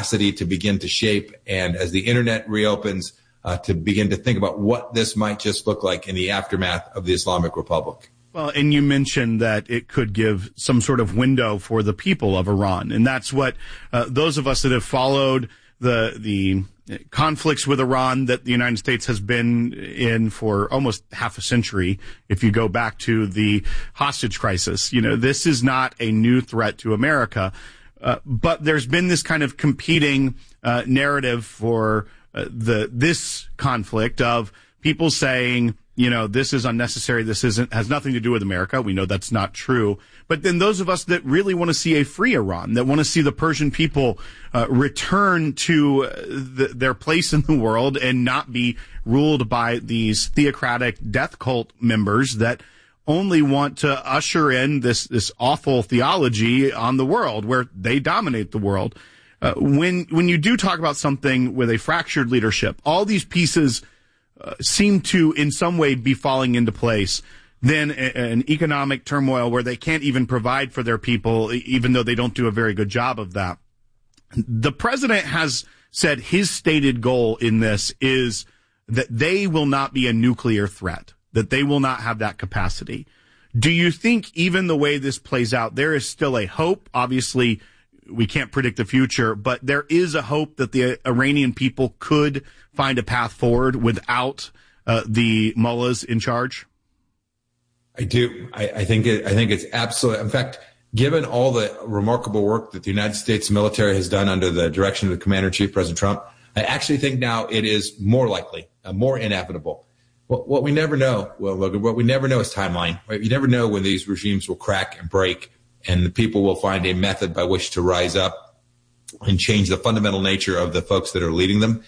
capacity to begin to shape, and as the internet reopens, to begin to think about what this might just look like in the aftermath of the Islamic Republic. Well, and you mentioned that it could give some sort of window for the people of Iran, and that's what those of us that have followed the conflicts with Iran that the United States has been in for almost half a century. If you go back to the hostage crisis, this is not a new threat to America, but there's been this kind of competing narrative for this conflict of people saying, this is unnecessary. This has nothing to do with America. We know that's not true. But then those of us that really want to see a free Iran, that want to see the Persian people return to their place in the world and not be ruled by these theocratic death cult members that only want to usher in this awful theology on the world where they dominate the world. When you do talk about something with a fractured leadership, all these pieces seem to in some way be falling into place. Then an economic turmoil where they can't even provide for their people, even though they don't do a very good job of that. The president has said his stated goal in this is that they will not be a nuclear threat, that they will not have that capacity. Do you think even the way this plays out, there is still a hope? Obviously, we can't predict the future, but there is a hope that the Iranian people could find a path forward without the mullahs in charge? I do. I think it's absolutely. In fact, given all the remarkable work that the United States military has done under the direction of the Commander-in-Chief, President Trump, I actually think now it is more likely, more inevitable. What we never know, Logan, what we never know is timeline. Right? You never know when these regimes will crack and break, and the people will find a method by which to rise up and change the fundamental nature of the folks that are leading them.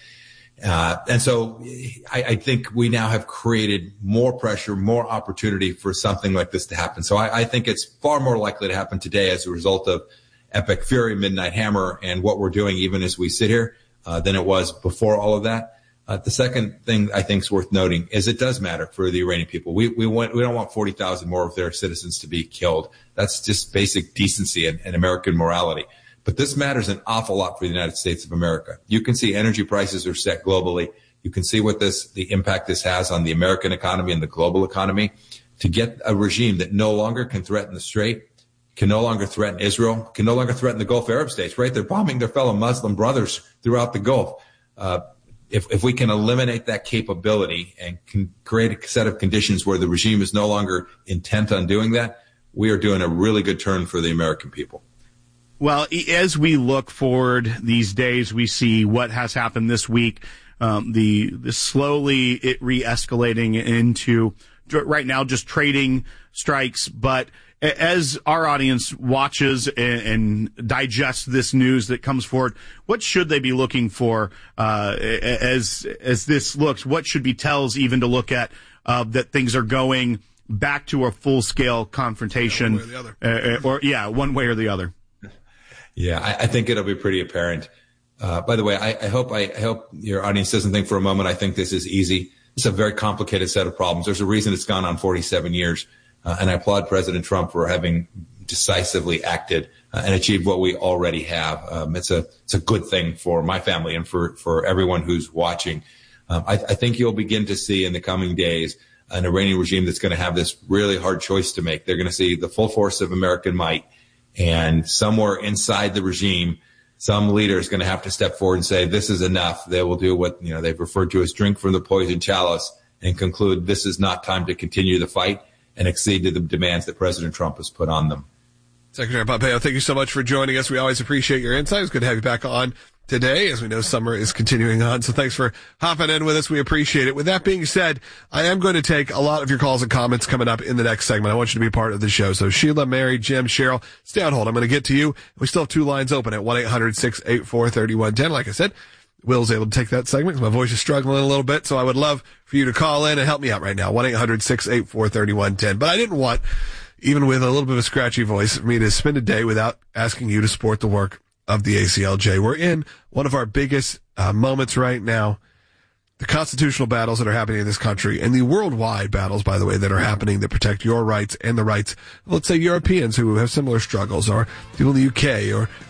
And so I think we now have created more pressure, more opportunity for something like this to happen. So I think it's far more likely to happen today as a result of Epic Fury, Midnight Hammer, and what we're doing even as we sit here than it was before all of that. The second thing I think is worth noting is it does matter for the Iranian people. We don't want 40,000 more of their citizens to be killed. That's just basic decency and American morality. But this matters an awful lot for the United States of America. You can see energy prices are set globally. You can see the impact this has on the American economy and the global economy. To get a regime that no longer can threaten the Strait, can no longer threaten Israel, can no longer threaten the Gulf Arab states, right? They're bombing their fellow Muslim brothers throughout the Gulf. If we can eliminate that capability and can create a set of conditions where the regime is no longer intent on doing that, we are doing a really good turn for the American people. Well, as we look forward these days, we see what has happened this week, the slowly it re-escalating into right now just trading strikes. But as our audience watches and digests this news that comes forward, what should they be looking for as this looks? What should be tells even to look at that things are going back to a full-scale confrontation? One way or the other. One way or the other. Yeah, I think it'll be pretty apparent. By the way, I hope your audience doesn't think for a moment I think this is easy. It's a very complicated set of problems. There's a reason it's gone on 47 years. And I applaud President Trump for having decisively acted and achieved what we already have. It's a good thing for my family and for everyone who's watching. I think you'll begin to see in the coming days an Iranian regime that's going to have this really hard choice to make. They're going to see the full force of American might. And somewhere inside the regime, some leader is going to have to step forward and say, this is enough. They will do what they've referred to as drink from the poison chalice and conclude this is not time to continue the fight and accede to the demands that President Trump has put on them. Secretary Pompeo, thank you so much for joining us. We always appreciate your insight. It's good to have you back on today. As we know, summer is continuing on, so thanks for hopping in with us. We appreciate it. With that being said, I am going to take a lot of your calls and comments coming up in the next segment. I want you to be part of the show. So Sheila, Mary, Jim, Cheryl, stay on hold. I'm going to get to you. We still have two lines open at 1-800-684-3110. Like I said, Will's able to take that segment because my voice is struggling a little bit, so I would love for you to call in and help me out right now. 1-800-684-3110. But I didn't want, even with a little bit of a scratchy voice, for me to spend a day without asking you to support the work of the ACLJ. We're in one of our biggest moments right now. The constitutional battles that are happening in this country and the worldwide battles, by the way, that are happening that protect your rights and the rights, let's say, Europeans who have similar struggles, or people in the UK or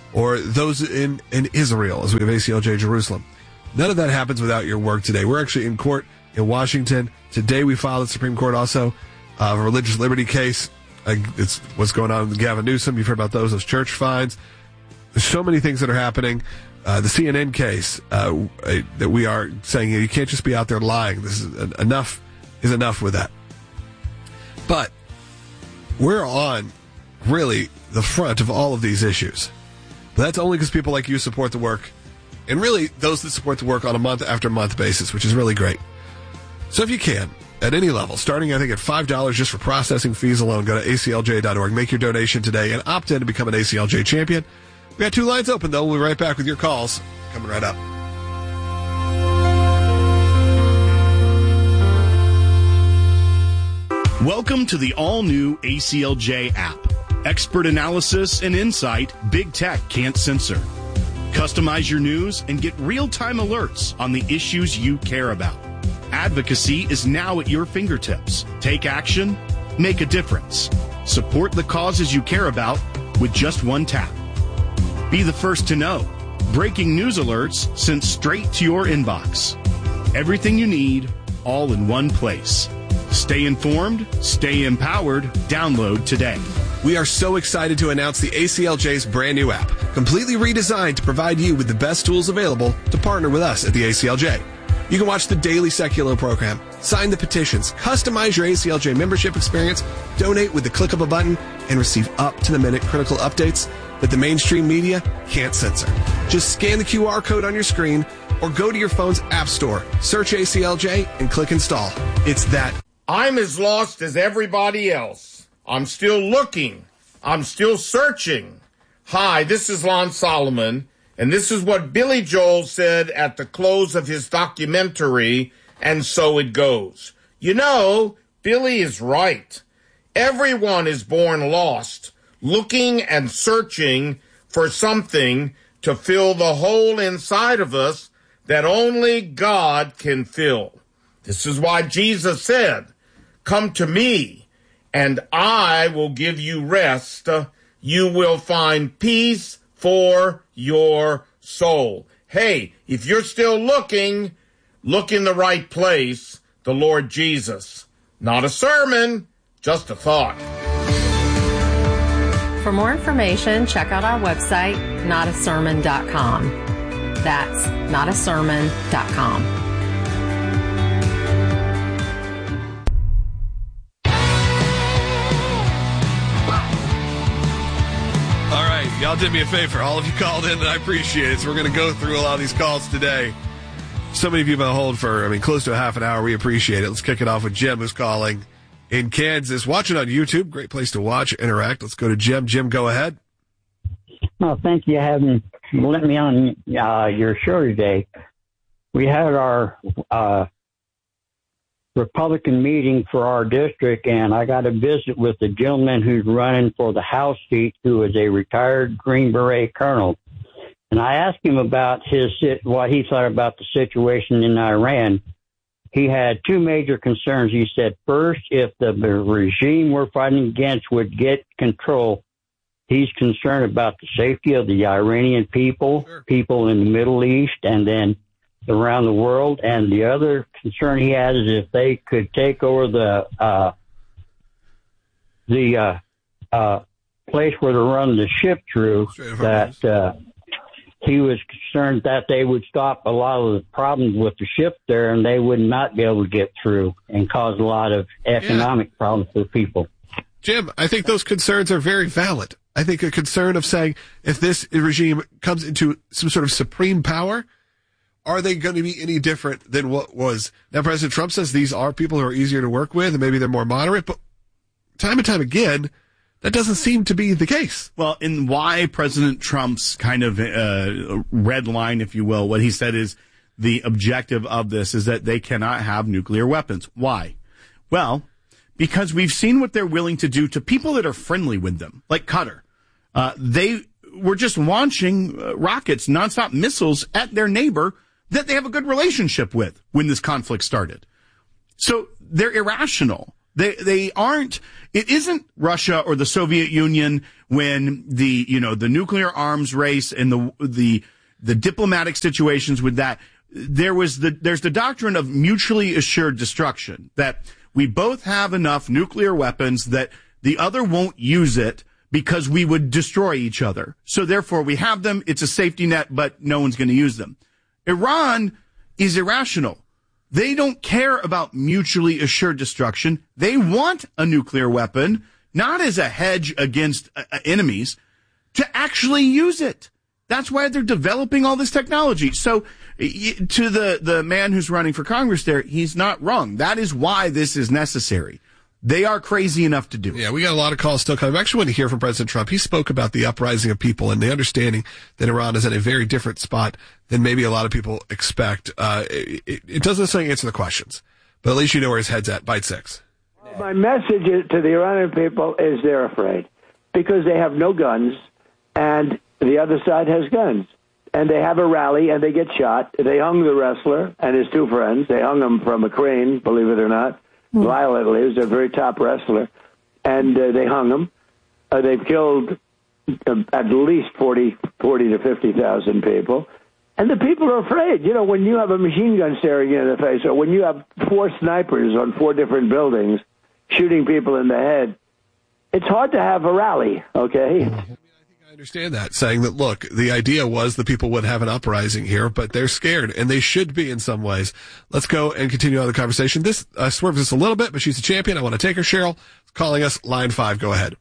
or those in Israel, as we have ACLJ Jerusalem. None of that happens without your work today. We're actually in court in Washington. Today we filed at the Supreme Court also a religious liberty case. It's what's going on with Gavin Newsom. You've heard about those church fines. There's so many things that are happening. The CNN case that we are saying you can't just be out there lying. This is enough with that. But we're on really the front of all of these issues. But that's only because people like you support the work, and really those that support the work on a month after month basis, which is really great. So if you can, at any level, starting I think at $5 just for processing fees alone, go to aclj.org, make your donation today, and opt in to become an ACLJ champion. We got 2 lines open, though. We'll be right back with your calls coming right up. Welcome to the all-new ACLJ app. Expert analysis and insight big tech can't censor. Customize your news and get real-time alerts on the issues you care about. Advocacy is now at your fingertips. Take action, make a difference. Support the causes you care about with just one tap. Be the first to know. Breaking news alerts sent straight to your inbox. Everything you need, all in one place. Stay informed, stay empowered. Download today. We are so excited to announce the ACLJ's brand new app, completely redesigned to provide you with the best tools available to partner with us at the ACLJ. You can watch the daily Secular program, sign the petitions, customize your ACLJ membership experience, donate with the click of a button, and receive up-to-the-minute critical updates that the mainstream media can't censor. Just scan the QR code on your screen or go to your phone's app store, search ACLJ, and click install. It's that. I'm as lost as everybody else. I'm still looking. I'm still searching. Hi, this is Lon Solomon, and this is what Billy Joel said at the close of his documentary, And So It Goes. You know, Billy is right. Everyone is born lost, looking and searching for something to fill the hole inside of us that only God can fill. This is why Jesus said, "Come to me, and I will give you rest. You will find peace for your soul." Hey, if you're still looking, look in the right place, the Lord Jesus. Not a sermon, just a thought. For more information, check out our website, notasermon.com. That's notasermon.com. All right, y'all did me a favor. All of you called in, and I appreciate it. So we're going to go through a lot of these calls today. So many of you have been on hold for, close to a half an hour. We appreciate it. Let's kick it off with Jim, who's calling in Kansas. Watching on YouTube. Great place to watch, interact. Let's go to Jim. Jim, go ahead. Oh, thank you for having let me on your show today. We had our Republican meeting for our district, and I got a visit with the gentleman who's running for the House seat, who is a retired Green Beret colonel. And I asked him about what he thought about the situation in Iran. He had 2 major concerns. He said, first, if the regime we're fighting against would get control, he's concerned about the safety of the Iranian people, people in the Middle East, and then around the world. And the other concern he has is if they could take over the place where they're running the ship through, that he was concerned that they would stop a lot of the problems with the ship there, and they would not be able to get through and cause a lot of economic problems for people. Jim, I think those concerns are very valid. I think a concern of saying if this regime comes into some sort of supreme power, are they going to be any different than what was? Now, President Trump says these are people who are easier to work with and maybe they're more moderate, but time and time again, that doesn't seem to be the case. Well, in why President Trump's kind of red line, if you will, what he said is the objective of this is that they cannot have nuclear weapons. Why? Well, because we've seen what they're willing to do to people that are friendly with them, like Qatar. They were just launching rockets, nonstop missiles at their neighbor that they have a good relationship with when this conflict started. So they're irrational. They aren't. It isn't Russia or the Soviet Union when the nuclear arms race and the diplomatic situations with that. There's the doctrine of mutually assured destruction, that we both have enough nuclear weapons that the other won't use it because we would destroy each other. So therefore we have them. It's a safety net, but no one's going to use them. Iran is irrational. They don't care about mutually assured destruction. They want a nuclear weapon, not as a hedge against enemies, to actually use it. That's why they're developing all this technology. So to the man who's running for Congress there, he's not wrong. That is why this is necessary. They are crazy enough to do it. Yeah, we got a lot of calls still coming. I actually want to hear from President Trump. He spoke about the uprising of people and the understanding that Iran is in a very different spot than maybe a lot of people expect. It doesn't necessarily answer the questions, but at least you know where his head's at. Bite 6. My message to the Iranian people is they're afraid because they have no guns and the other side has guns. And they have a rally and they get shot. They hung the wrestler and his two friends. They hung him from a crane, believe it or not. Violently. He was a very top wrestler. And they hung him. They've killed at least 40 to 50,000 people. And the people are afraid. You know, when you have a machine gun staring you in the face, or when you have 4 snipers on 4 different buildings shooting people in the head, it's hard to have a rally, okay? I understand that, saying that, look, the idea was the people would have an uprising here, but they're scared, and they should be in some ways. Let's go and continue on the conversation. This swerves us a little bit, but she's a champion. I want to take her. Cheryl is calling us, line 5. Go ahead.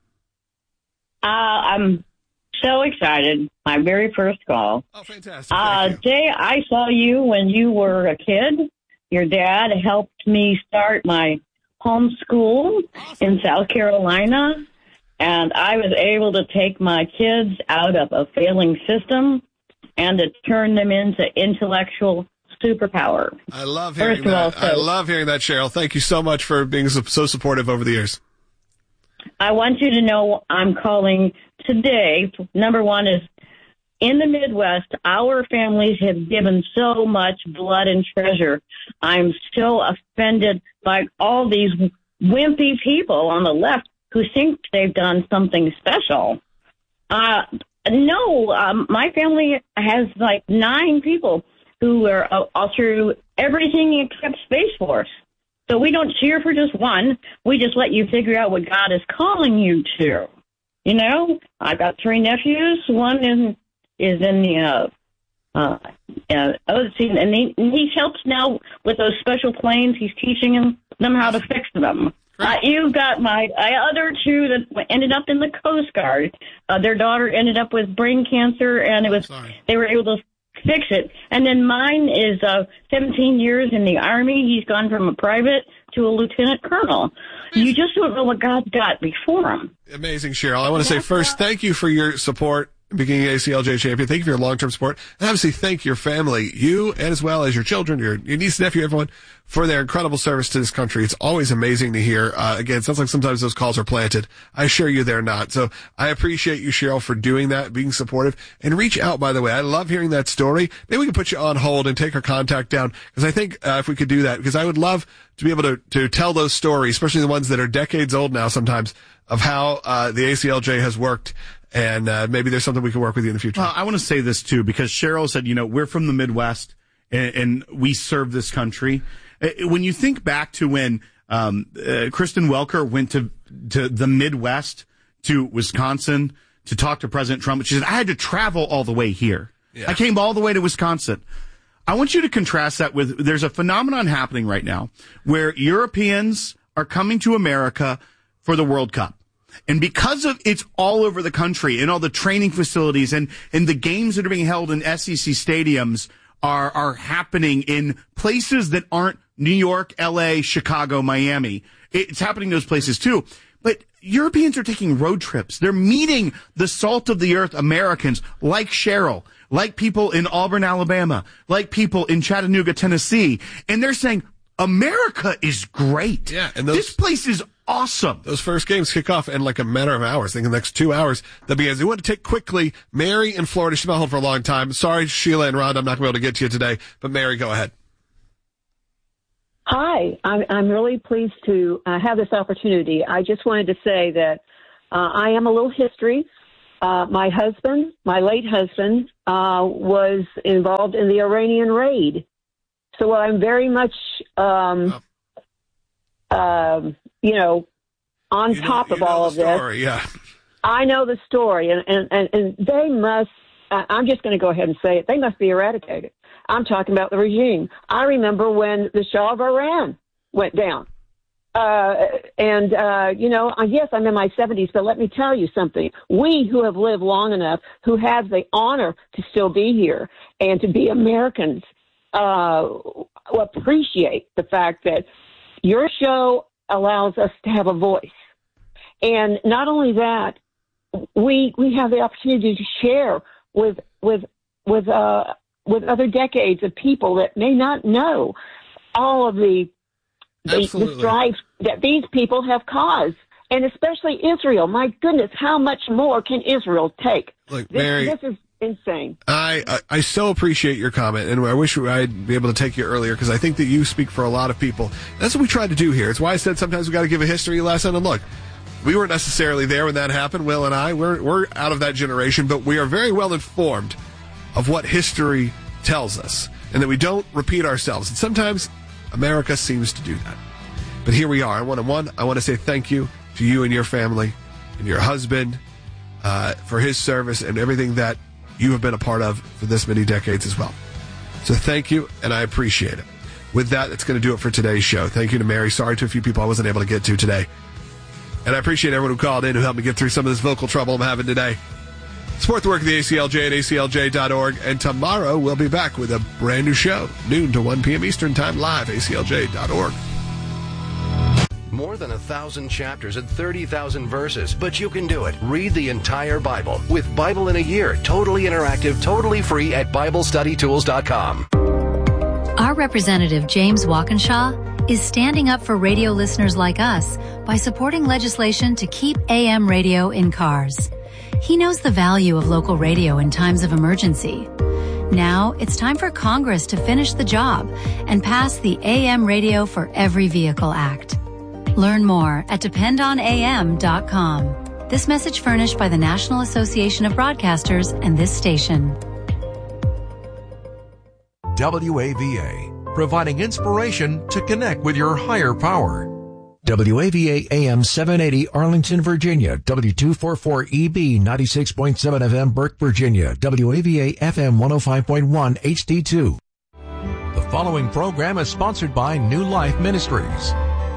I'm so excited. My very first call. Oh, fantastic. Jay, I saw you when you were a kid. Your dad helped me start my homeschool in South Carolina. And I was able to take my kids out of a failing system and to turn them into intellectual superpower. I love hearing that. I love hearing that, Cheryl. Thank you so much for being so supportive over the years. I want you to know I'm calling today. Number one is, in the Midwest, our families have given so much blood and treasure. I'm so offended by all these wimpy people on the left who think they've done something special. No, my family has like 9 people who are all through everything except Space Force. So we don't cheer for just one. We just let you figure out what God is calling you to. You know, I've got 3 nephews. One is in the and he helps now with those special planes. He's teaching them how to fix them. You've got my other 2 that ended up in the Coast Guard. Their daughter ended up with brain cancer, and they were able to fix it. And then mine is 17 years in the Army. He's gone from a private to a lieutenant colonel. You just don't know what God's got before him. Amazing, Cheryl. I want to say first, thank you for your support. Being ACLJ champion, thank you for your long-term support. And obviously thank your family, you and as well as your children, your niece, nephew, everyone, for their incredible service to this country. It's always amazing to hear. Again, it sounds like sometimes those calls are planted. I assure you they're not. So I appreciate you, Cheryl, for doing that, being supportive. And reach out, by the way. I love hearing that story. Maybe we can put you on hold and take her contact down, because I think if we could do that, because I would love to be able to tell those stories, especially the ones that are decades old now sometimes, of how the ACLJ has worked. And maybe there's something we can work with you in the future. Well, I want to say this, too, because Cheryl said, we're from the Midwest and we serve this country. When you think back to when Kristen Welker went to the Midwest, to Wisconsin, to talk to President Trump, she said, I had to travel all the way here. Yeah. I came all the way to Wisconsin. I want you to contrast that with, there's a phenomenon happening right now where Europeans are coming to America for the World Cup. And because of it's all over the country and all the training facilities and the games that are being held in SEC stadiums are happening in places that aren't New York, LA, Chicago, Miami. It's happening in those places too. But Europeans are taking road trips. They're meeting the salt of the earth Americans like Cheryl, like people in Auburn, Alabama, like people in Chattanooga, Tennessee. And they're saying, America is great. Yeah, and this place is awesome. Those first games kick off in like a matter of hours. I think in the next 2 hours they'll be as we want to take quickly. Mary in Florida, she's been on hold for a long time. Sorry, Sheila and Rhonda, I'm not going to be able to get to you today, but Mary, go ahead. Hi, I'm really pleased to have this opportunity. I just wanted to say that I am a little history. My late husband, was involved in the Iranian raid. So I'm very much, on top of all of this. Yeah. I know the story, and they must, I'm just going to go ahead and say it, they must be eradicated. I'm talking about the regime. I remember when the Shah of Iran went down. Yes, I'm in my 70s, but let me tell you something. We who have lived long enough, who have the honor to still be here and to be Americans, appreciate the fact that your show allows us to have a voice. And not only that, we have the opportunity to share with other decades of people that may not know all of the strife that these people have caused, and especially Israel. My goodness, how much more can Israel take? Look, Mary, this is insane. I so appreciate your comment, and I wish I'd be able to take you earlier, because I think that you speak for a lot of people. That's what we try to do here. It's why I said sometimes we got to give a history lesson. And look, we weren't necessarily there when that happened. Will and I, we're out of that generation, but we are very well informed of what history tells us, and that we don't repeat ourselves. And sometimes America seems to do that. But here we are. I want to say thank you to you and your family and your husband for his service and everything that you have been a part of for this many decades as well. So thank you, and I appreciate it. With that, that's going to do it for today's show. Thank you to Mary. Sorry to a few people I wasn't able to get to today. And I appreciate everyone who called in, who helped me get through some of this vocal trouble I'm having today. Support the work of the ACLJ at aclj.org. And tomorrow we'll be back with a brand new show, noon to 1 p.m. Eastern Time, live, aclj.org. More than 1,000 chapters and 30,000 verses, but you can do it. Read the entire Bible with Bible in a Year, totally interactive, totally free at BibleStudyTools.com. Our representative, James Walkinshaw, is standing up for radio listeners like us by supporting legislation to keep AM radio in cars. He knows the value of local radio in times of emergency. Now it's time for Congress to finish the job and pass the AM Radio for Every Vehicle Act. Learn more at dependonam.com. This message furnished by the National Association of Broadcasters and this station. WAVA, providing inspiration to connect with your higher power. WAVA AM 780 Arlington, Virginia. W244EB 96.7 FM Burke, Virginia. WAVA FM 105.1 HD2. The following program is sponsored by New Life Ministries.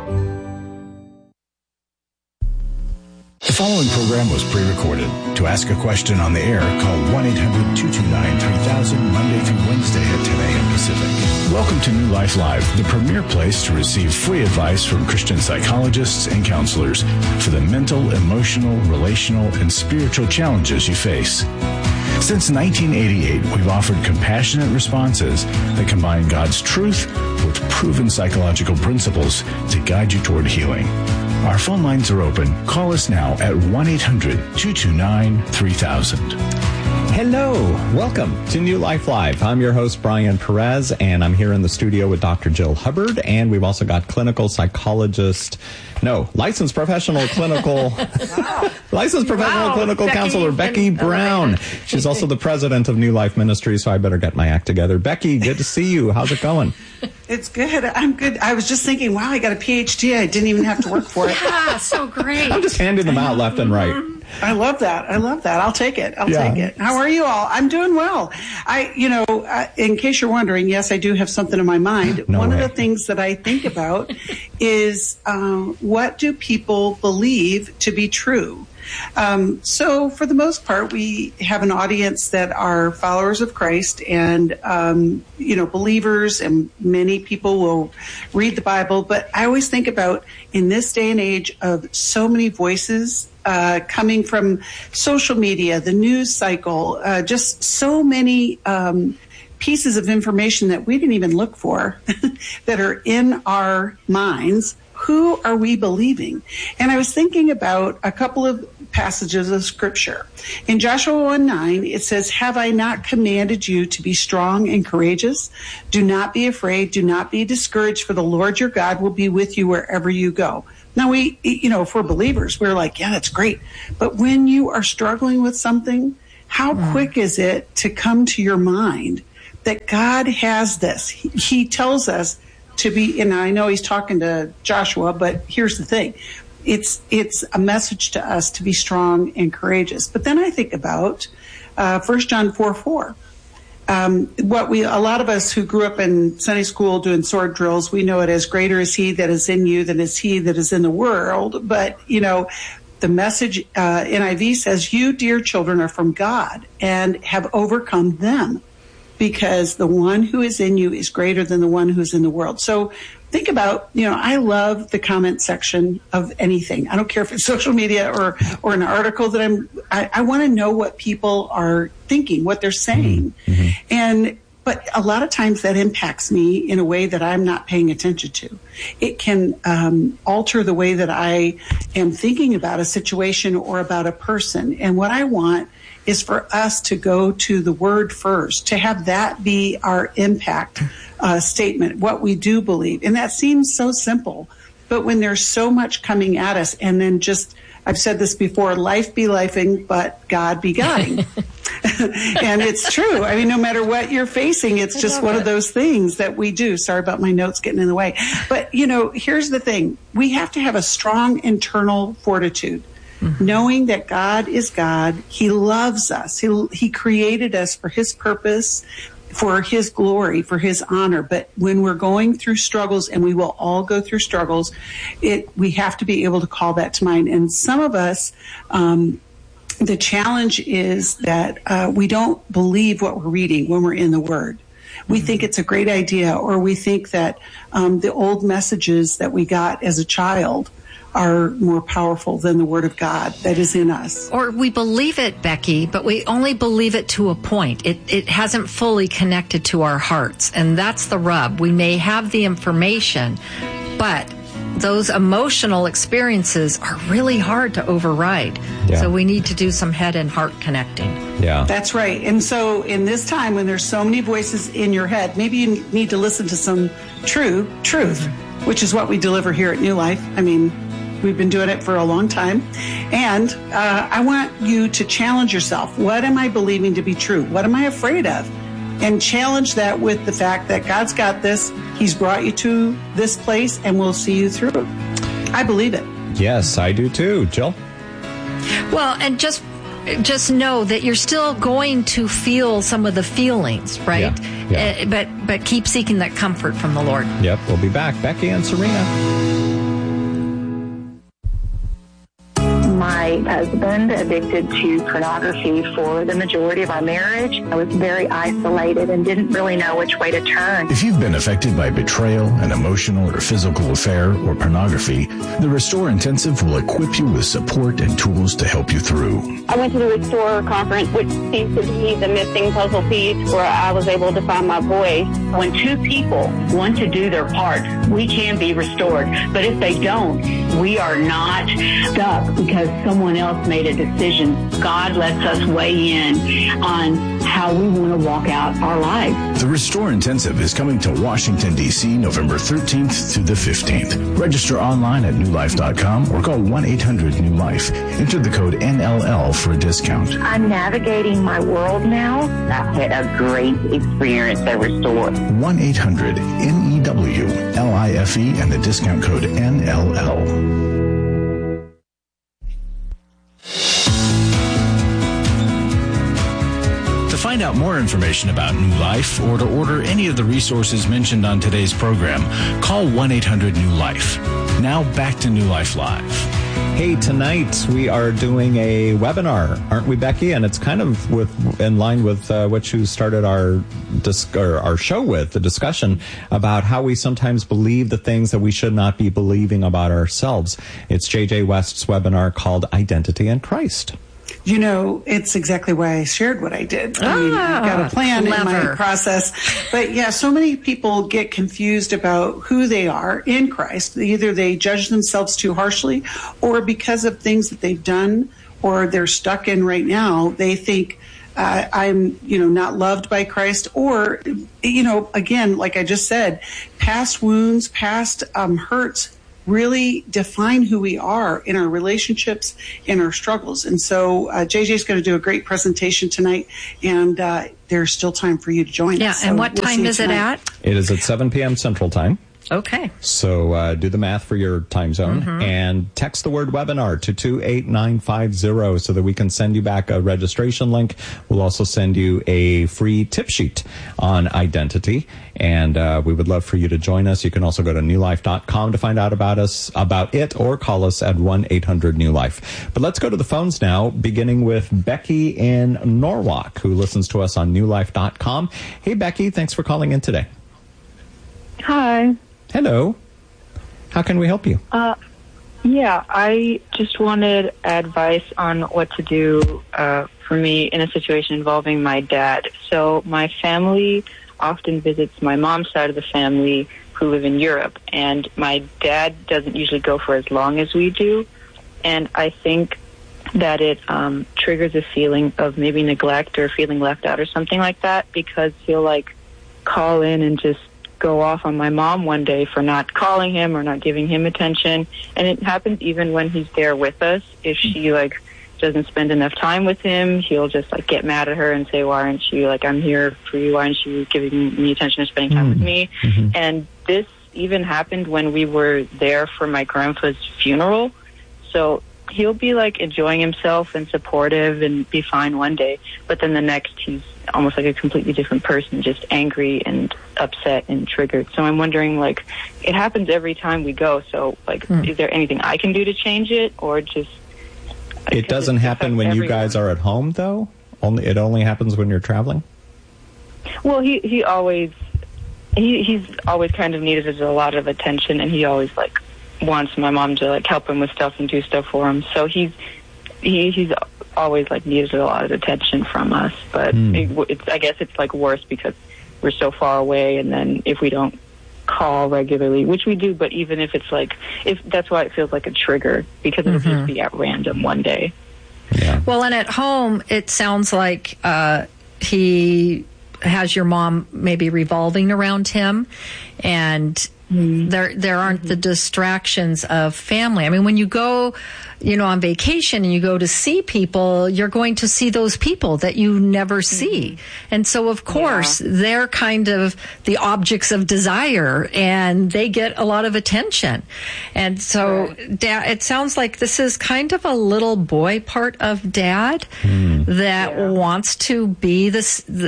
The following program was pre-recorded. To ask a question on the air, call 1-800-229-3000 Monday through Wednesday at 10 a.m. Pacific. Welcome to New Life Live, the premier place to receive free advice from Christian psychologists and counselors for the mental, emotional, relational, and spiritual challenges you face. Since 1988, we've offered compassionate responses that combine God's truth with proven psychological principles to guide you toward healing. Our phone lines are open. Call us now at 1-800-229-3000. Hello. Welcome to New Life Live. I'm your host, Brian Perez, and I'm here in the studio with Dr. Jill Hubbard, and we've also got licensed professional clinical clinical counselor Becky Brown. She's also the president of New Life Ministries, so I better get my act together. Becky, good to see you. How's it going? It's good. I'm good. I was just thinking, wow, I got a PhD. I didn't even have to work for it. Yeah, so great. I'm just handing them out left and right. I love that. I'll take it. Take it. How are you all? I'm doing well. In case you're wondering, yes, I do have something in my mind. One of the things that I think about is what do people believe to be true? So for the most part, we have an audience that are followers of Christ and, believers, and many people will read the Bible. But I always think about, in this day and age of so many voices coming from social media, the news cycle, just so many pieces of information that we didn't even look for that are in our minds. who are we believing? And I was thinking about a couple of passages of scripture. In Joshua 1:9, it says, have I not commanded you to be strong and courageous? Do not be afraid. Do not be discouraged, for the Lord your God will be with you wherever you go. Now, if we're believers, we're like, yeah, that's great. But when you are struggling with something, how quick is it to come to your mind that God has this? He tells us to be, and I know he's talking to Joshua, but here's the thing. It's a message to us to be strong and courageous. But then I think about 1 John 4:4. A lot of us who grew up in Sunday school doing sword drills, we know it as greater is he that is in you than is he that is in the world. But, the message, NIV says, you, dear children, are from God and have overcome them, because the one who is in you is greater than the one who is in the world. So think about, I love the comment section of anything. I don't care if it's social media or an article that I want to know what people are thinking, what they're saying. Mm-hmm. But a lot of times that impacts me in a way that I'm not paying attention to. It can alter the way that I am thinking about a situation or about a person. And what I want is for us to go to the word first, to have that be our impact statement, what we do believe. And that seems so simple. But when there's so much coming at us, and then I've said this before, life be lifing, but God be Godding. And it's true. I mean, no matter what you're facing, it's just one of those things that we do. Sorry about my notes getting in the way. But, here's the thing. We have to have a strong internal fortitude, knowing that God is God. He loves us. He created us for his purpose, for his glory, for his honor. But when we're going through struggles, and we will all go through struggles, we have to be able to call that to mind. And some of us, the challenge is that we don't believe what we're reading when we're in the Word. We think it's a great idea, or we think that the old messages that we got as a child are more powerful than the Word of God that is in us. Or we believe it, Becky, but we only believe it to a point. It hasn't fully connected to our hearts, and that's the rub. We may have the information, but those emotional experiences are really hard to override. Yeah. So we need to do some head and heart connecting. Yeah. That's right. And so in this time when there's so many voices in your head, maybe you need to listen to some truth, which is what we deliver here at New Life. I mean, we've been doing it for a long time. And I want you to challenge yourself. What am I believing to be true? What am I afraid of? And challenge that with the fact that God's got this. He's brought you to this place, and we'll see you through. I believe it. Yes, I do too. Jill? Well, and just know that you're still going to feel some of the feelings, right? Yeah. But keep seeking that comfort from the Lord. Yep, we'll be back. Becky and Serena. My husband addicted to pornography for the majority of our marriage. I was very isolated and didn't really know which way to turn. If you've been affected by betrayal, an emotional or physical affair, or pornography, the Restore Intensive will equip you with support and tools to help you through. I went to the Restore conference, which seems to be the missing puzzle piece where I was able to find my voice. When two people want to do their part, we can be restored. But if they don't, we are not stuck because someone else made a decision. God lets us weigh in on how we want to walk out our lives. The Restore Intensive is coming to Washington, D.C. November 13th through the 15th. Register online at newlife.com or call 1-800-NEW-LIFE. Enter the code NLL for a discount. I'm navigating my world now. I've had a great experience at Restore. 1-800-NEWLIFE and the discount code NLL. To find out more information about New Life or to order any of the resources mentioned on today's program, call 1-800-NEW-LIFE. Now back to New Life Live. Hey, tonight we are doing a webinar, aren't we, Becky? And it's kind of in line with what you started our show with, the discussion about how we sometimes believe the things that we should not be believing about ourselves. It's J.J. West's webinar called Identity in Christ. It's exactly why I shared what I did. I mean, I've got a plan in my process. But yeah, so many people get confused about who they are in Christ. Either they judge themselves too harshly, or because of things that they've done or they're stuck in right now, they think I'm, not loved by Christ. Or, again, like I just said, past wounds, past hurts really define who we are in our relationships, in our struggles. And so JJ's going to do a great presentation tonight, and there's still time for you to join us. Yeah, and what time is it at? It is at 7 p.m. Central Time. Okay. So do the math for your time zone and text the word webinar to 28950 so that we can send you back a registration link. We'll also send you a free tip sheet on identity, and we would love for you to join us. You can also go to newlife.com to find out about it, or call us at 1-800-NEW-LIFE. But let's go to the phones now, beginning with Becky in Norwalk, who listens to us on newlife.com. Hey, Becky, thanks for calling in today. Hi. Hello. How can we help you? Yeah, I just wanted advice on what to do for me in a situation involving my dad. So my family often visits my mom's side of the family who live in Europe, and my dad doesn't usually go for as long as we do. And I think that it triggers a feeling of maybe neglect or feeling left out or something like that, because he'll call in and just go off on my mom one day for not calling him or not giving him attention. And it happens even when he's there with us. If she doesn't spend enough time with him, he'll just get mad at her and say, why aren't you I'm here for you, why aren't you giving me attention or spending time with me? And this even happened when we were there for my grandpa's funeral. So he'll be enjoying himself and supportive and be fine one day, but then the next he's almost like a completely different person, just angry and upset and triggered. So I'm wondering, it happens every time we go. So is there anything I can do to change it, or just? It doesn't happen when you guys are at home, though. It only happens when you're traveling. Well, he's always kind of needed a lot of attention, and he always wants my mom to help him with stuff and do stuff for him. So he's always needed a lot of attention from us. But I guess it's worse because we're so far away, and then if we don't call regularly, which we do, but even if it's if that's why it feels like a trigger, because it'll just be at random one day. Yeah. Well, and at home it sounds like he has your mom maybe revolving around him, and there aren't the distractions of family. I mean, when you go, on vacation and you go to see people, you're going to see those people that you never see. And so, of course, they're kind of the objects of desire, and they get a lot of attention. And so, Dad, it sounds like this is kind of a little boy part of Dad that wants to be the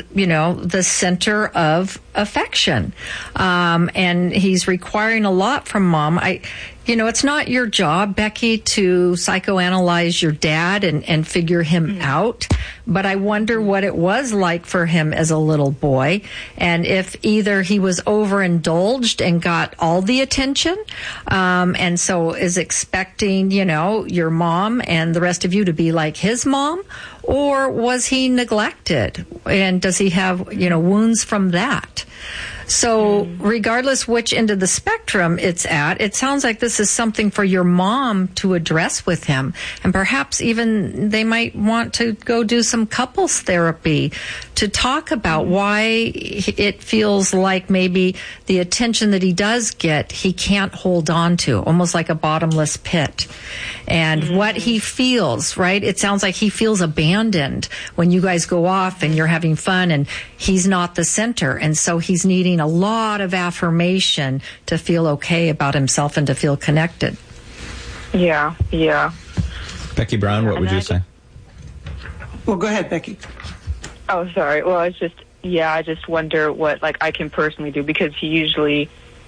center of affection. And he's requiring a lot from Mom. It's not your job, Becky, to psychoanalyze your dad and figure him out. But I wonder what it was like for him as a little boy, and if either he was overindulged and got all the attention, and so is expecting, your mom and the rest of you to be like his mom, or was he neglected? And does he have, wounds from that? So regardless which end of the spectrum it's at, it sounds like this is something for your mom to address with him. And perhaps even they might want to go do some couples therapy to talk about why it feels like maybe the attention that he does get, he can't hold on to, almost like a bottomless pit. And what he feels, right? It sounds like he feels abandoned when you guys go off and you're having fun and he's not the center. And so he's needing a lot of affirmation to feel okay about himself and to feel connected. Yeah. Becky Brown, what would you say? Well, go ahead, Becky. Oh, sorry. Well, it's just, I just wonder what, I can personally do, because he usually,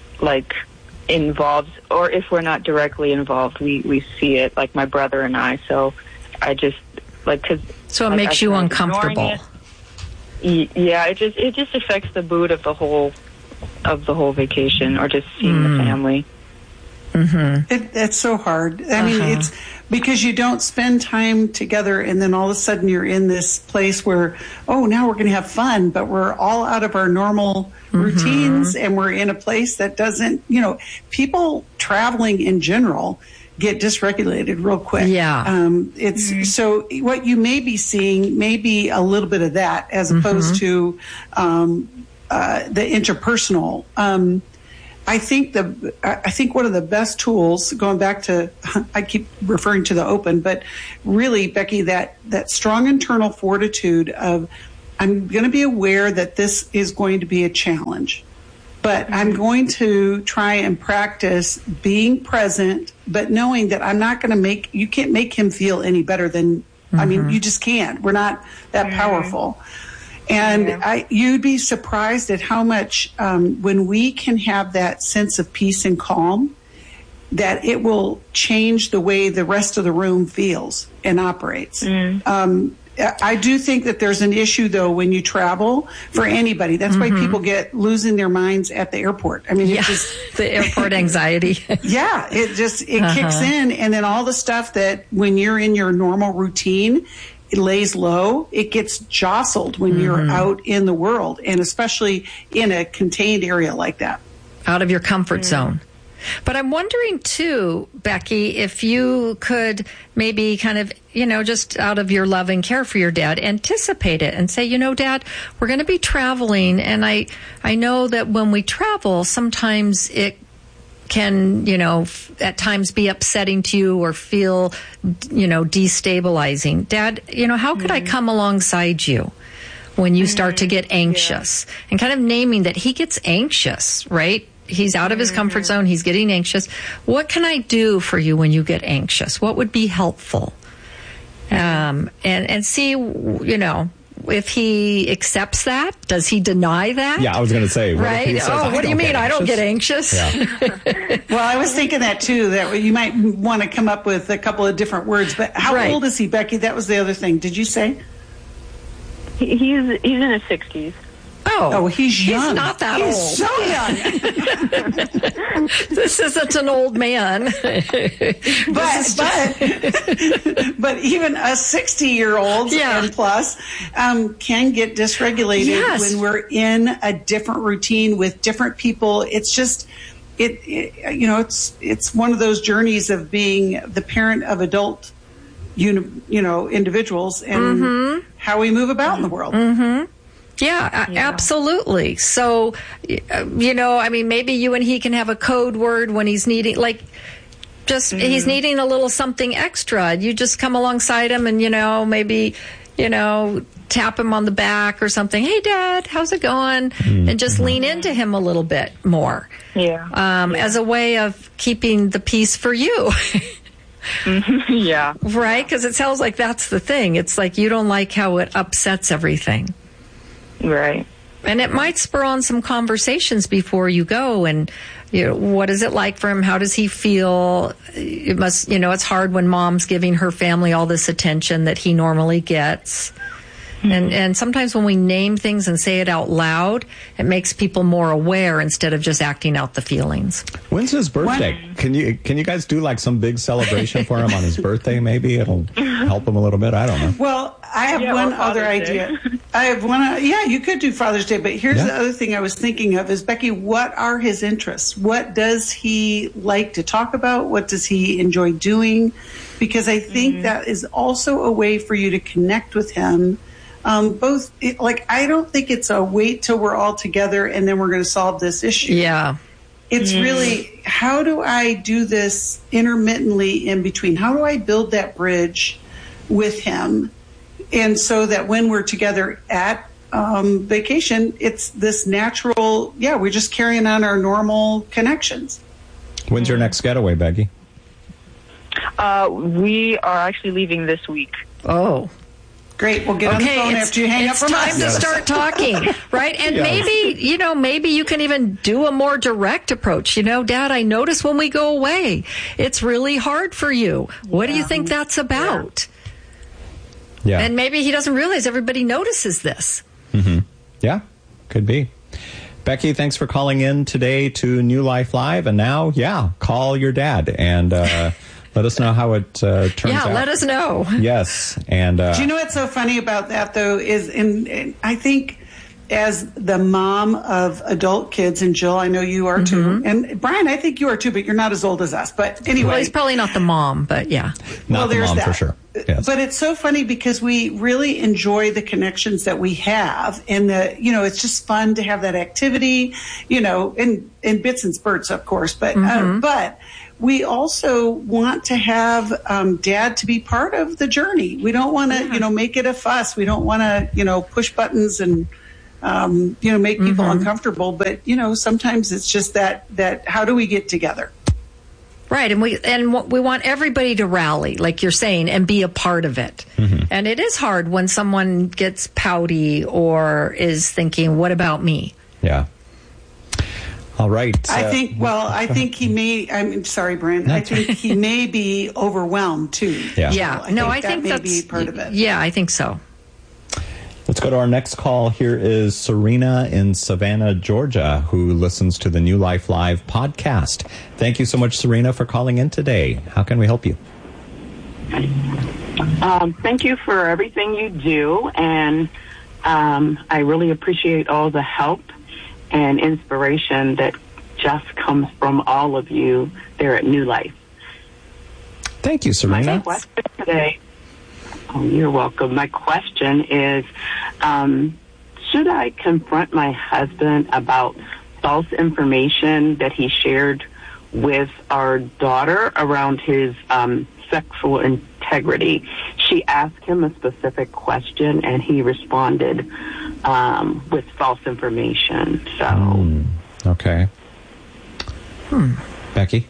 involves, or if we're not directly involved, we see it, my brother and I. So I just, because... So it makes you uncomfortable. Yeah, it just affects the mood of the whole vacation, or just seeing the family. It's so hard. I mean, it's because you don't spend time together, and then all of a sudden you're in this place where, now we're going to have fun, but we're all out of our normal routines, and we're in a place that doesn't, people traveling in general get dysregulated real quick. Yeah. So what you may be seeing may be a little bit of that as opposed to the interpersonal. I think one of the best tools, going back to, I keep referring to the open, but really, Becky, that strong internal fortitude of, I'm going to be aware that this is going to be a challenge, but I'm going to try and practice being present, but knowing that I'm not going to you can't make him feel any better than, I mean, you just can't. We're not that powerful. And you'd be surprised at how much, when we can have that sense of peace and calm, that it will change the way the rest of the room feels and operates. I do think that there's an issue, though, when you travel for anybody. That's why people get losing their minds at the airport. I mean, it's just the airport anxiety. It kicks in. And then all the stuff that when you're in your normal routine, it lays low, it gets jostled when you're out in the world, and especially in a contained area like that. Out of your comfort zone. But I'm wondering, too, Becky, if you could maybe kind of, just out of your love and care for your dad, anticipate it and say, Dad, we're going to be traveling, and I know that when we travel, sometimes it can, at times be upsetting to you or feel, destabilizing. Dad, how could I come alongside you when you start to get anxious? And kind of naming that he gets anxious, right? He's out of his comfort zone. He's getting anxious. What can I do for you when you get anxious? What would be helpful? And see, if he accepts that. Does he deny that? Yeah, I was going to say. Right? What do you mean? I don't get anxious? Yeah. Well, I was thinking that, too, that you might want to come up with a couple of different words. But how old is he, Becky? That was the other thing. Did you say? He's in his 60s. Oh, he's young. He's not that old. He's so young. This isn't an old man. but even a 60-year-old and plus can get dysregulated when we're in a different routine with different people. It's just it's one of those journeys of being the parent of adult individuals and how we move about in the world. Yeah, absolutely. So, maybe you and he can have a code word when he's needing, he's needing a little something extra. You just come alongside him and, maybe, tap him on the back or something. Hey, Dad, how's it going? And just lean into him a little bit more. As a way of keeping the peace for you. Right? Because it sounds like that's the thing. It's like you don't like how it upsets everything. Right. And it might spur on some conversations before you go. And, what is it like for him? How does he feel? It must, it's hard when mom's giving her family all this attention that he normally gets. And sometimes when we name things and say it out loud, it makes people more aware instead of just acting out the feelings. When's his birthday? Can you guys do some big celebration for him on his birthday? Maybe it'll help him a little bit. I don't know. Well, I have one other idea. You could do Father's Day, but here's the other thing I was thinking of is, Becky, what are his interests? What does he like to talk about? What does he enjoy doing? Because I think that is also a way for you to connect with him. I don't think it's a wait till we're all together and then we're going to solve this issue. Yeah. It's really, how do I do this intermittently in between? How do I build that bridge with him? And so that when we're together at vacation, it's this natural, we're just carrying on our normal connections. When's your next getaway, Becky? We are actually leaving this week. Oh. Great. We'll get on the phone after you hang up from us. It's time to start talking, right? And maybe you can even do a more direct approach. Dad, I notice when we go away, it's really hard for you. What do you think that's about? Yeah. And maybe he doesn't realize everybody notices this. Yeah, could be. Becky, thanks for calling in today to New Life Live. And now, call your dad and let us know how it turns out. Yeah, let us know. Yes. And do you know what's so funny about that, though, is I think as the mom of adult kids, and Jill, I know you are too, and Brian, I think you are too, but you're not as old as us. But anyway. Well, he's probably not the mom, but yeah. Not the mom, for sure. Yes. But it's so funny because we really enjoy the connections that we have, and it's just fun to have that activity, in bits and spurts, of course, but we also want to have Dad to be part of the journey. We don't want to, make it a fuss. We don't want to, push buttons and make people uncomfortable. But sometimes it's just that how do we get together? Right, and we want everybody to rally, like you're saying, and be a part of it. And it is hard when someone gets pouty or is thinking, "What about me?" Yeah. All right. I think he may. I'm sorry, Brian. I think he may be overwhelmed too. Yeah. I think that may that's be part of it. Yeah, I think so. Let's go to our next call. Here is Serena in Savannah, Georgia, who listens to the New Life Live podcast. Thank you so much, Serena, for calling in today. How can we help you? Thank you for everything you do, and I really appreciate all the help and inspiration that just comes from all of you there at New Life. Thank you, Serena. My question today... Oh, you're welcome. My question is, should I confront my husband about false information that he shared with our daughter around his sexual integrity? She asked him a specific question, and he responded with false information. So, okay. Becky?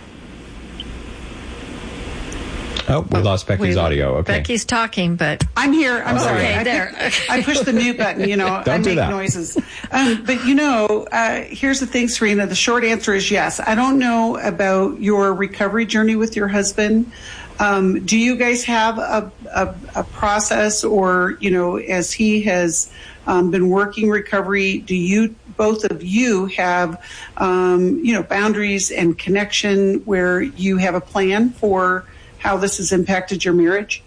Oh, we lost Becky's audio. Okay. Becky's talking, but I'm here. I'm sorry. Okay, there. I pushed the mute button. I make noises. But here's the thing, Serena. The short answer is yes. I don't know about your recovery journey with your husband. Do you guys have a process, or as he has been working recovery, do you both of you have boundaries and connection where you have a plan for how this has impacted your marriage?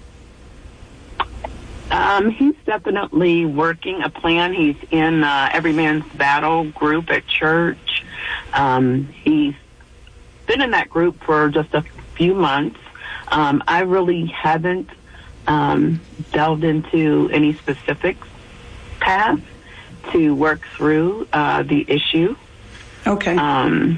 He's definitely working a plan. He's in Every Man's Battle group at church. He's been in that group for just a few months. I really haven't delved into any specific path to work through the issue. Okay.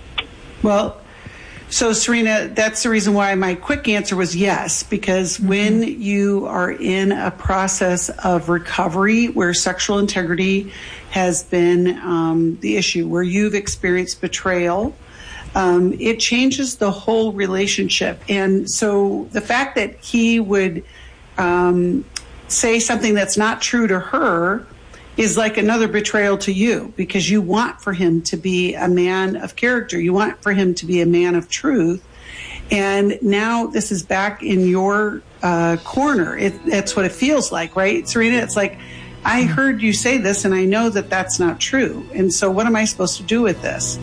So, Serena, that's the reason why my quick answer was yes, because when you are in a process of recovery where sexual integrity has been the issue, where you've experienced betrayal, it changes the whole relationship. And so the fact that he would say something that's not true to her is like another betrayal to you, because you want for him to be a man of character. You want for him to be a man of truth. And now this is back in your corner. That's what it feels like, right, Serena? It's like, I heard you say this, and I know that that's not true. And so what am I supposed to do with this?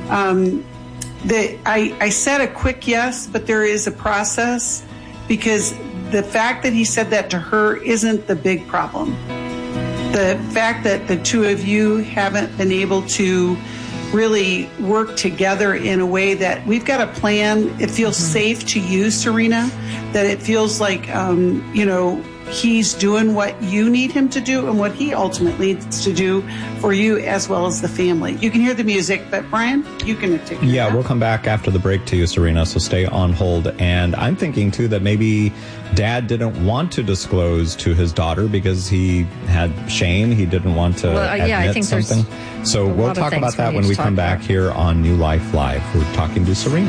I said a quick yes, but there is a process, because the fact that he said that to her isn't the big problem. The fact that the two of you haven't been able to really work together in a way that we've got a plan. It feels safe to you, Serena, that it feels like, he's doing what you need him to do and what he ultimately needs to do for you as well as the family. You can hear the music, but Brian, you can take it. Yeah, we'll come back after the break to you, Serena, so stay on hold. And I'm thinking, too, that maybe Dad didn't want to disclose to his daughter because he had shame. He didn't want to admit something. So we'll talk about that when we come back here on New Life Live. We're talking to Serena.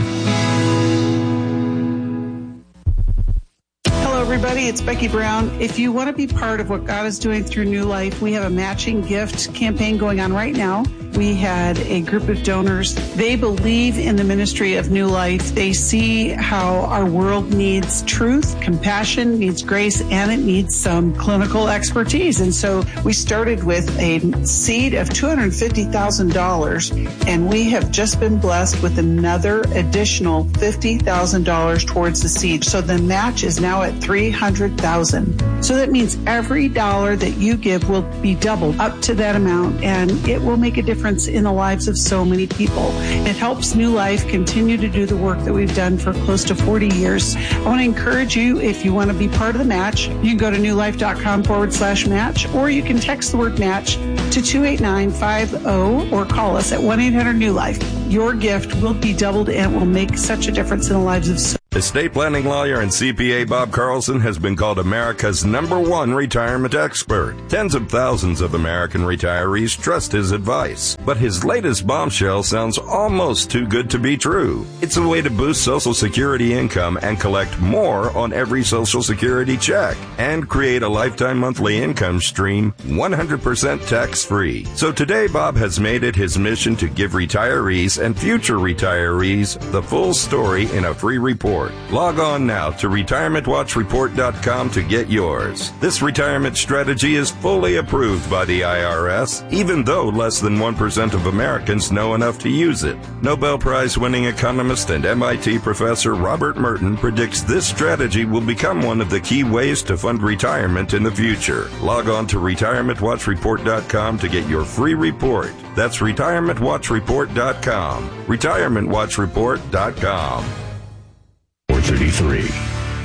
Everybody, it's Becky Brown. If you want to be part of what God is doing through New Life, we have a matching gift campaign going on right now. we had a group of donors. They believe in the ministry of New Life. They see how our world needs truth, compassion, needs grace, and it needs some clinical expertise. And so we started with a seed of $250,000, and we have just been blessed with another additional $50,000 towards the seed. So the match is now at $300,000. So that means every dollar that you give will be doubled up to that amount, and it will make a difference in the lives of so many people. It helps New Life continue to do the work that we've done for close to 40 years. I want to encourage you, if you want to be part of the match, you can go to newlife.com/match, or you can text the word match to 28950 or call us at 1-800-NEW-LIFE. Your gift will be doubled and will make such a difference in the lives of so Estate planning lawyer and CPA Bob Carlson has been called America's #1 retirement expert. Tens of thousands of American retirees trust his advice. But his latest bombshell sounds almost too good to be true. It's a way to boost Social Security income and collect more on every Social Security check and create a lifetime monthly income stream 100% tax-free. So today, Bob has made it his mission to give retirees and future retirees the full story in a free report. Log on now to retirementwatchreport.com to get yours. This retirement strategy is fully approved by the IRS, even though less than 1% of Americans know enough to use it. Nobel Prize-winning economist and MIT professor Robert Merton predicts this strategy will become one of the key ways to fund retirement in the future. Log on to retirementwatchreport.com to get your free report. That's retirementwatchreport.com. retirementwatchreport.com. 433.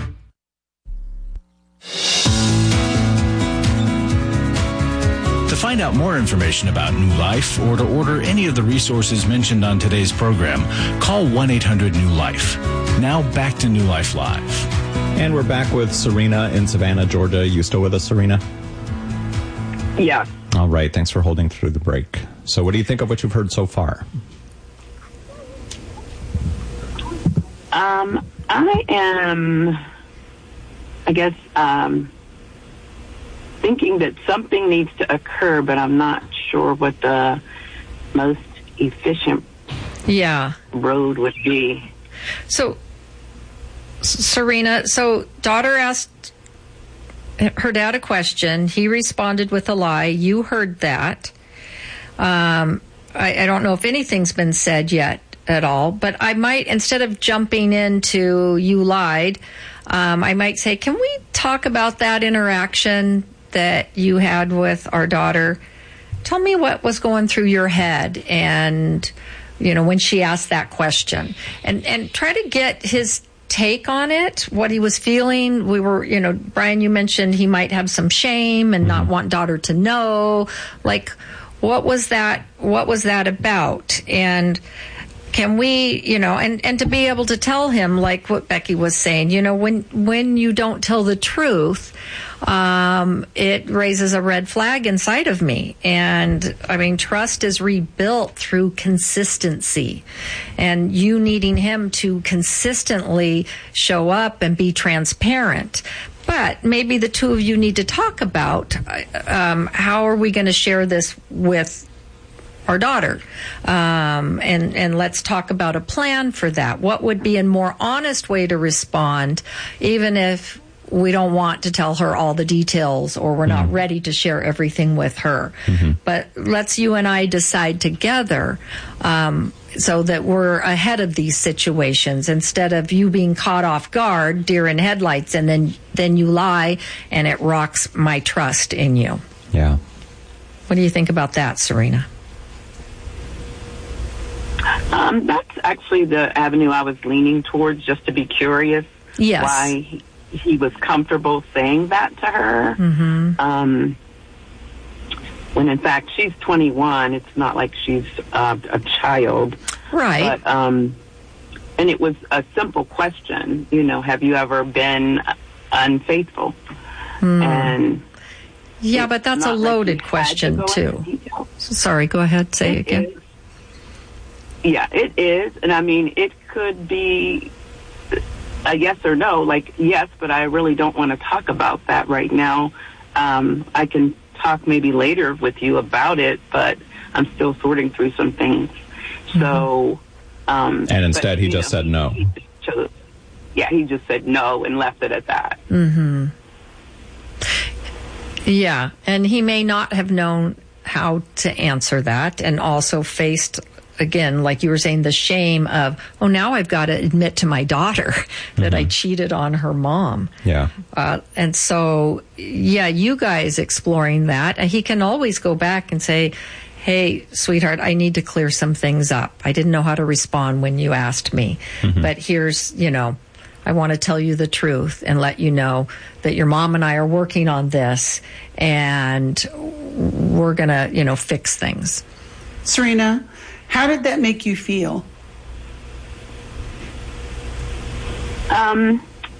To find out more information about New Life or to order any of the resources mentioned on today's program, call 1-800-NEW-LIFE. Now back to New Life Live. And we're back with Serena in Savannah, Georgia. You still with us, Serena? Yeah. All right. Thanks for holding through the break. So what do you think of what you've heard so far? I am, I guess, thinking that something needs to occur, but I'm not sure what the most efficient road would be. So, Serena, daughter asked her dad a question. He responded with a lie. You heard that. I don't know if anything's been said yet at all, but I might, instead of jumping into you lied, I might say, can we talk about that interaction that you had with our daughter? Tell me what was going through your head and, when she asked that question, and try to get his take on it, what he was feeling. We were, Brian, you mentioned he might have some shame and not want daughter to know, like, what was that about? And can we, and to be able to tell him, like what Becky was saying, when you don't tell the truth, it raises a red flag inside of me. And trust is rebuilt through consistency, and you needing him to consistently show up and be transparent. But maybe the two of you need to talk about how are we going to share this with our daughter, and let's talk about a plan for that. What would be a more honest way to respond, even if we don't want to tell her all the details or we're not ready to share everything with her. But let's you and I decide together so that we're ahead of these situations, instead of you being caught off guard, deer in headlights, and then you lie and it rocks my trust in you. Yeah. What do you think about that, Serena? That's actually the avenue I was leaning towards, just to be curious why he was comfortable saying that to her. When in fact she's 21, it's not like she's a child. Right. But, and it was a simple question, have you ever been unfaithful? And yeah, but that's a loaded question too. Sorry, go ahead, say it again. Yeah, it is. And it could be a yes or no, like yes, but I really don't want to talk about that right now. I can talk maybe later with you about it, but I'm still sorting through some things. So, and instead he just said no. He just said no and left it at that. Mm-hmm. Yeah, and he may not have known how to answer that, and also faced, again, like you were saying, the shame of, oh, now I've got to admit to my daughter that I cheated on her mom. Yeah. And so, yeah, you guys exploring that. He can always go back and say, hey, sweetheart, I need to clear some things up. I didn't know how to respond when you asked me. But here's, I want to tell you the truth and let you know that your mom and I are working on this, and we're going to, fix things. Serena, how did that make you feel? Well,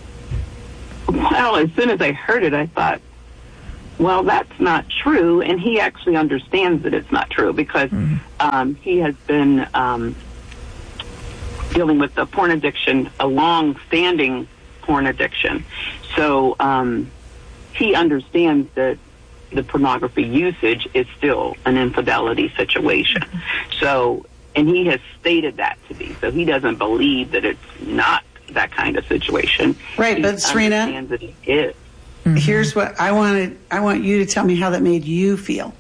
as soon as I heard it, I thought, well, that's not true. And he actually understands that it's not true because he has been dealing with the porn addiction, a long-standing porn addiction. So he understands that the pornography usage is still an infidelity situation. So, and he has stated that to me. So he doesn't believe that it's not that kind of situation. Right, he but Serena, understands that it is. Here's what I wanted. I want you to tell me how that made you feel.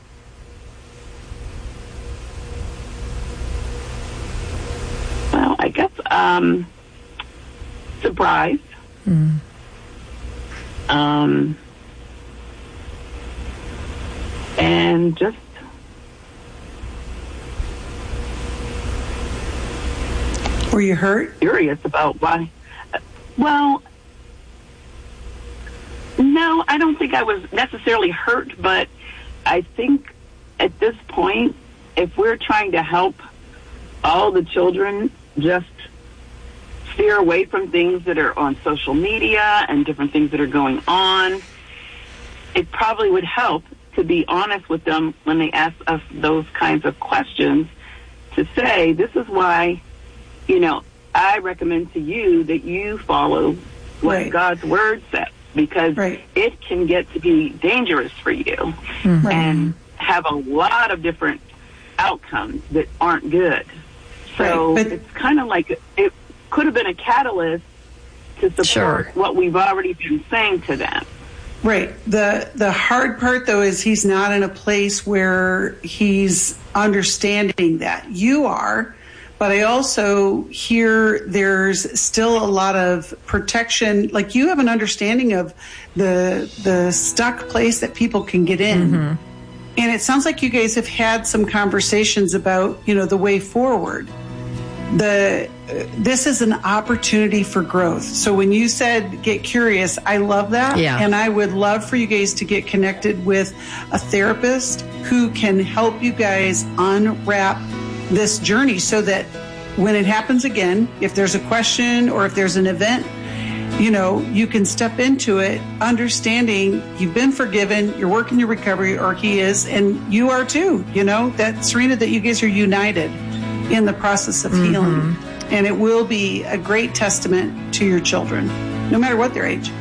Well, I guess surprised. And just were you hurt? Curious about why. Well, no, I don't think I was necessarily hurt, but I think at this point, if we're trying to help all the children just steer away from things that are on social media and different things that are going on, it probably would help to be honest with them when they ask us those kinds of questions, to say, this is why, I recommend to you that you follow what God's word says, because it can get to be dangerous for you and have a lot of different outcomes that aren't good. So it's kind of like it could have been a catalyst to support what we've already been saying to them. Right. The hard part, though, is he's not in a place where he's understanding that. You are, but I also hear there's still a lot of protection. Like, you have an understanding of the stuck place that people can get in. And it sounds like you guys have had some conversations about, the way forward. This is an opportunity for growth. So when you said get curious, I love that. Yeah. And I would love for you guys to get connected with a therapist who can help you guys unwrap this journey so that when it happens again, if there's a question or if there's an event, you can step into it understanding you've been forgiven, you're working your recovery, or he is, and you are too. That, Serena, that you guys are united in the process of healing. And it will be a great testament to your children, no matter what their age.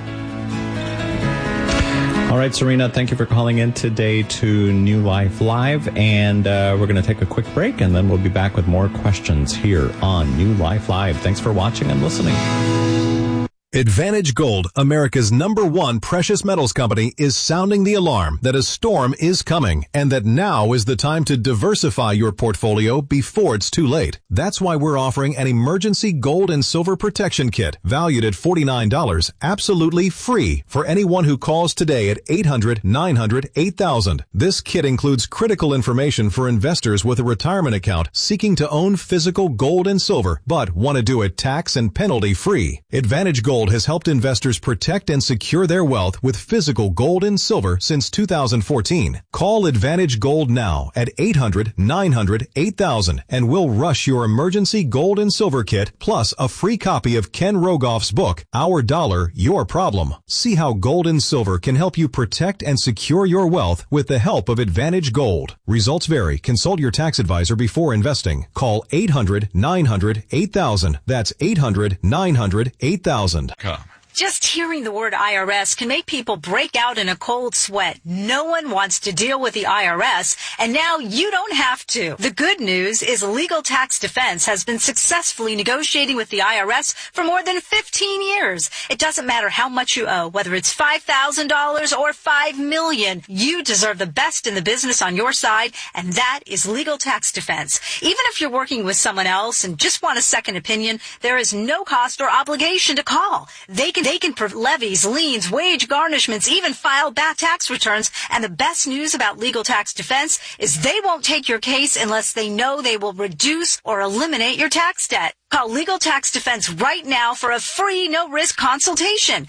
All right, Serena, thank you for calling in today to New Life Live. And we're going to take a quick break, and then we'll be back with more questions here on New Life Live. Thanks for watching and listening. Advantage Gold, America's #1 precious metals company, is sounding the alarm that a storm is coming and that now is the time to diversify your portfolio before it's too late. That's why we're offering an emergency gold and silver protection kit valued at $49, absolutely free for anyone who calls today at 800-900-8000. This kit includes critical information for investors with a retirement account seeking to own physical gold and silver, but want to do it tax and penalty free. Advantage Gold has helped investors protect and secure their wealth with physical gold and silver since 2014. Call Advantage Gold now at 800-900-8000 and we'll rush your emergency gold and silver kit plus a free copy of Ken Rogoff's book, Our Dollar, Your Problem. See how gold and silver can help you protect and secure your wealth with the help of Advantage Gold. Results vary. Consult your tax advisor before investing. Call 800-900-8000. That's 800-900-8000. Just hearing the word IRS can make people break out in a cold sweat. No one wants to deal with the IRS, and now you don't have to. The good news is Legal Tax Defense has been successfully negotiating with the IRS for more than 15 years. It doesn't matter how much you owe, whether it's $5,000 or $5 million. You deserve the best in the business on your side, and that is Legal Tax Defense. Even if you're working with someone else and just want a second opinion, there is no cost or obligation to call. They can levies, liens, wage garnishments, even file back tax returns. And the best news about Legal Tax Defense is they won't take your case unless they know they will reduce or eliminate your tax debt. Call Legal Tax Defense right now for a free, no-risk consultation.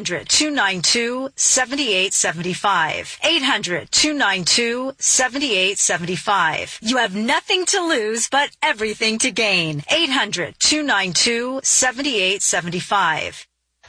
800-292-7875. 800-292-7875. You have nothing to lose, but everything to gain. 800-292-7875.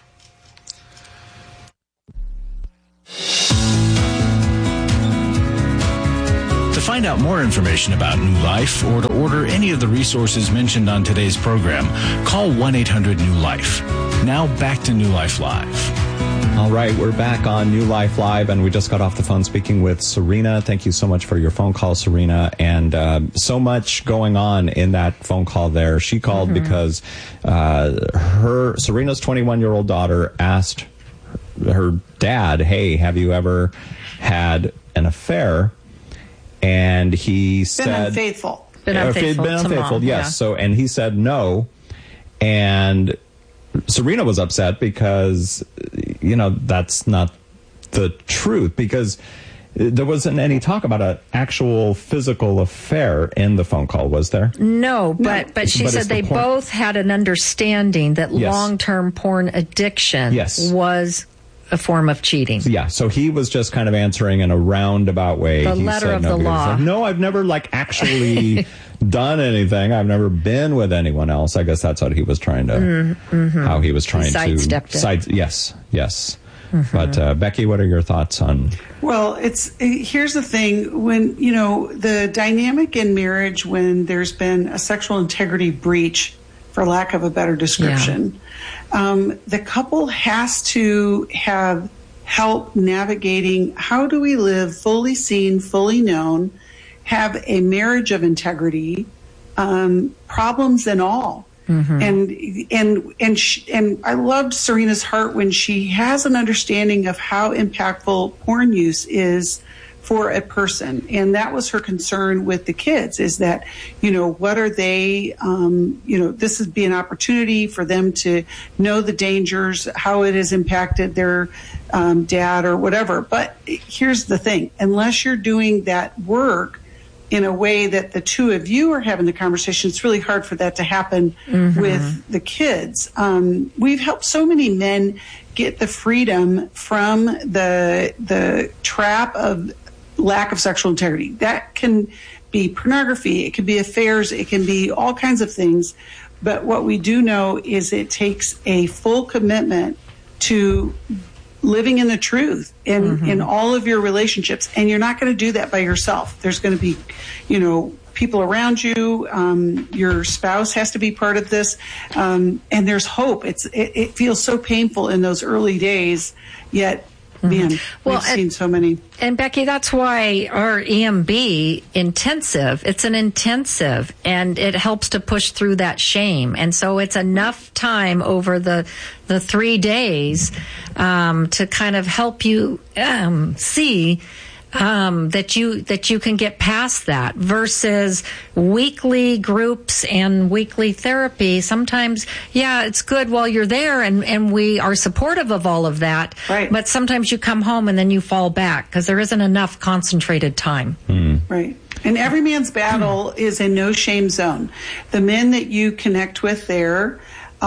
To find out more information about New Life or to order any of the resources mentioned on today's program, call 1-800-NEW-LIFE. Now back to New Life Live. All right, we're back on New Life Live, and we just got off the phone speaking with Serena. Thank you so much for your phone call, Serena, and so much going on in that phone call there. She called because Serena's 21-year-old daughter asked her dad, hey, have you ever had an affair? And he said... Been unfaithful, yes. Yeah. So, and he said no. And Serena was upset because, that's not the truth. Because there wasn't any talk about an actual physical affair in the phone call, was there? No, but she said they both had an understanding that long-term porn addiction was a form of cheating. Yeah, so he was just kind of answering in a roundabout way. The letter of the law. No, I've never actually done anything. I've never been with anyone else. I guess that's what he was trying to, how he was trying sidestepped to... Yes. But Becky, what are your thoughts on... Well, here's the thing. When, the dynamic in marriage, when there's been a sexual integrity breach, for lack of a better description, the couple has to have help navigating how do we live fully seen, fully known, have a marriage of integrity, problems and all. And I loved Serena's heart when she has an understanding of how impactful porn use is for a person. And that was her concern with the kids, is that, what are they, this would be an opportunity for them to know the dangers, how it has impacted their dad or whatever. But here's the thing, unless you're doing that work in a way that the two of you are having the conversation, it's really hard for that to happen with the kids. We've helped so many men get the freedom from the trap of lack of sexual integrity. That can be pornography, it can be affairs, it can be all kinds of things. But what we do know is it takes a full commitment to living in the truth in all of your relationships. And you're not going to do that by yourself. There's going to be, people around you. Your spouse has to be part of this. And there's hope. It feels so painful in those early days, yet man, we've seen so many. And Becky, that's why our EMB intensive, it's an intensive, and it helps to push through that shame. And so it's enough time over the 3 days to kind of help you see that you can get past that, versus weekly groups and weekly therapy. Sometimes, it's good while you're there, and we are supportive of all of that. Right. But sometimes you come home and then you fall back because there isn't enough concentrated time. Right. And every man's battle is a no shame zone. The men that you connect with there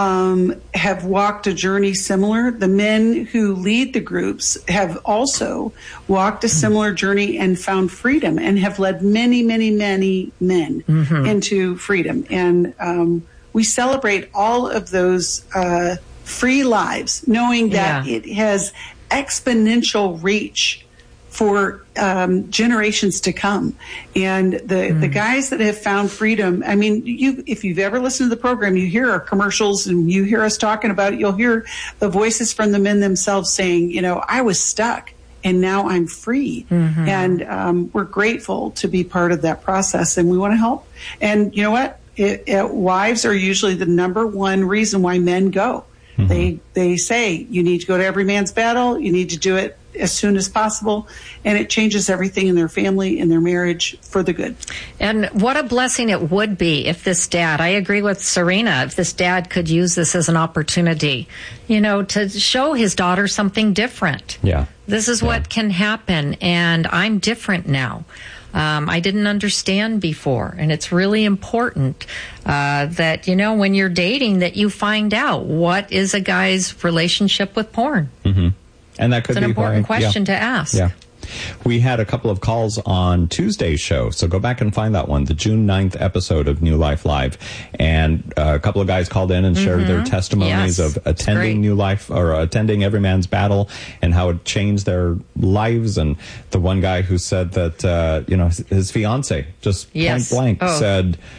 have walked a journey similar. The men who lead the groups have also walked a similar journey and found freedom, and have led many, many, many men into freedom. And we celebrate all of those free lives, knowing that it has exponential reach for generations to come. And the guys that have found freedom, I mean, if you've ever listened to the program, you hear our commercials and you hear us talking about it, you'll hear the voices from the men themselves saying, I was stuck and now I'm free. And we're grateful to be part of that process, and we want to help. And you know what? Wives are usually the number one reason why men go. They say you need to go to every man's battle. You need to do it as soon as possible, and it changes everything in their family, in their marriage, for the good. And what a blessing it would be if this dad, I agree with Serena, if this dad could use this as an opportunity, to show his daughter something different. Yeah. This is what can happen, and I'm different now. I didn't understand before, and it's really important that, when you're dating, that you find out what is a guy's relationship with porn. And that could be an important question to ask. Yeah. We had a couple of calls on Tuesday's show, so go back and find that one, the June 9th episode of New Life Live. And a couple of guys called in and shared their testimonies of attending New Life, or attending Every Man's Battle, and how it changed their lives. And the one guy who said that, his fiance just point blank said,